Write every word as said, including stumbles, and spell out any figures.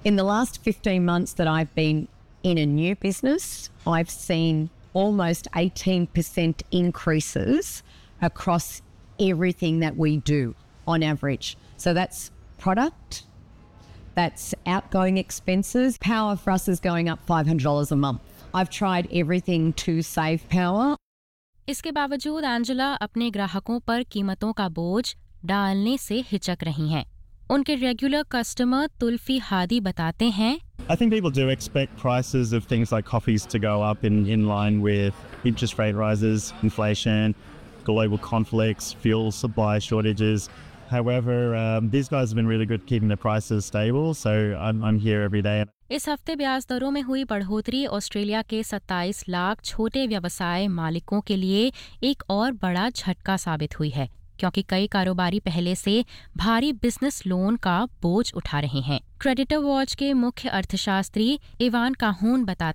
In the last fifteen months that I've been in a new business, I've seen almost eighteen percent increases across everything that we do on average. So that's product, that's outgoing expenses. Power for us is going up five hundred dollars a month. I've tried everything to save power. इसके बावजूद Angela अपने ग्राहकों पर कीमतों का बोझ डालने से हिचक रही हैं। उनके रेगुलर कस्टमर तुल्फी हादी बताते हैं, I think people do expect prices of things like coffees to go up in, in line with interest rate rises, inflation, global conflicts, fuel supply shortages. However, um, these guys have been really good keeping the prices stable, so I'm, I'm here every day. इस हफ्ते ब्याज दरों में हुई बढ़ोतरी Australia के सत्ताईस लाख छोटे व्यवसाय मालिकों के लिए एक और बड़ा झटका साबित हुई है, क्योंकि कई कारोबारी पहले से भारी बिजनेस लोन का बोझ उठा रहे हैं। क्रेडिटर वॉच के मुख्य अर्थशास्त्री इवान काहून बताते